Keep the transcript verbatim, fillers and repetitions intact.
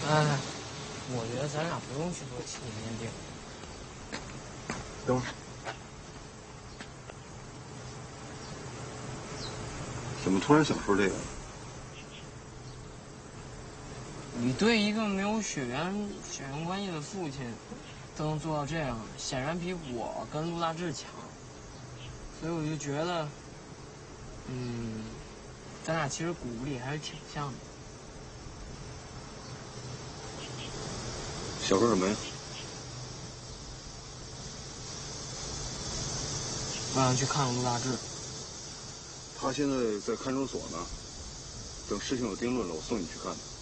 哎，我觉得咱俩不用去做起心鉴定。 等会儿，怎么突然想说这个？ 你对一个没有血缘血缘关系的父亲都能做到这样，显然比我跟陆大志强。所以我就觉得，嗯，咱俩其实骨子里还是挺像的。 想说什么呀？ 我想去看看陆大志。 他现在在看守所呢，等事情有定论了，我送你去看他。